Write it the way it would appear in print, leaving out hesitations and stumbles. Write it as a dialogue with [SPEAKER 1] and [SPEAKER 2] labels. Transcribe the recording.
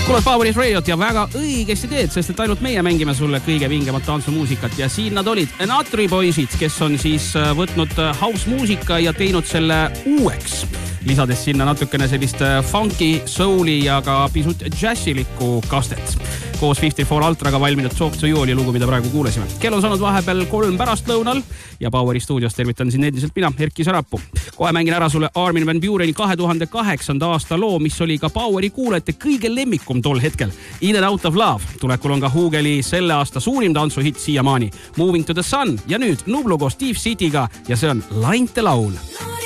[SPEAKER 1] Kuulad Poweris Radiot ja väga õigesti teed, sest et ainult meie mängime sulle kõige vingemat tantsumuusikat ja siin nad olid Natri poisid, kes on siis võtnud house muusika ja teinud selle uueks, lisades sinna natukene sellist funky, souli ja ka pisut jassilikku kastet. Koos 54 Ultraga valminud Talk to You oli lugu, mida praegu kuulesime. Kell on saanud vahepeal 3 pärastlõunal ja Poweri stuudios tervitan siin endiselt mina, Erki Sarapuu. Kohe mängin ära sulle Armin van Bureni 2008. aasta loo, mis oli ka Poweri kuulajate kõige lemmikum tol hetkel. In and Out of Love. Tulekul on ka Hugeli selle aasta suurim tantsuhitt siiamaani. Moving to the Sun ja nüüd Nublu koos Steve Cityga ja see on Lainte laul.